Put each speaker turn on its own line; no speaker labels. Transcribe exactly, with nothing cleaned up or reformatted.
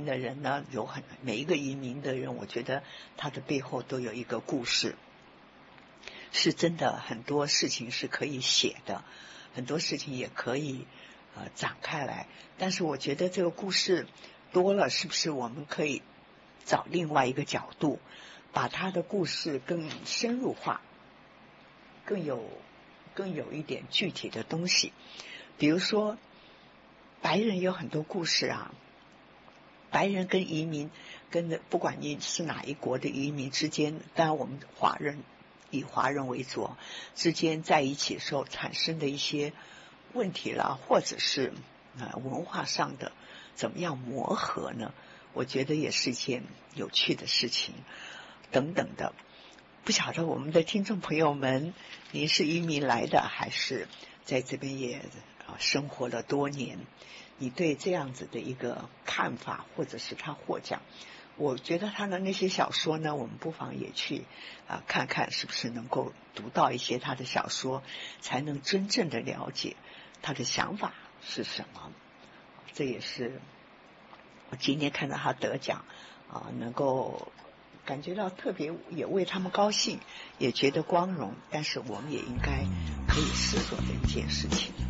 的人呢，有很每一个移民的人，我觉得他的背后都有一个故事，是真的很多事情是可以写的，很多事情也可以呃展开来。但是我觉得这个故事多了，是不是我们可以找另外一个角度，把他的故事更深入化，更有更有一点具体的东西。比如说白人有很多故事啊，白人跟移民跟不管你是哪一国的移民之间，当然我们华人以华人为主之间在一起的时候产生的一些问题啦，或者是呃文化上的怎么样磨合呢，我觉得也是一件有趣的事情等等的。不晓得我们的听众朋友们，您是移民来的还是在这边也生活了多年，你对这样子的一个看法，或者是他获奖，我觉得他的那些小说呢，我们不妨也去啊、呃、看看是不是能够读到一些他的小说，才能真正的了解他的想法是什么。这也是我今天看到他得奖啊、呃，能够感觉到特别，也为他们高兴，也觉得光荣，但是我们也应该可以思索的一件事情。